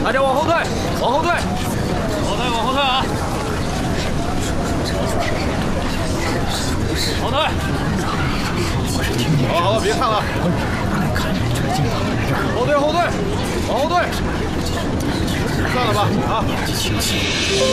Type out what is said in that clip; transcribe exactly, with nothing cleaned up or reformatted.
大家往后退，往后退， 往后退，往后退啊！后退。 好了好了，别看了，后退后退，往后退。算了吧，啊。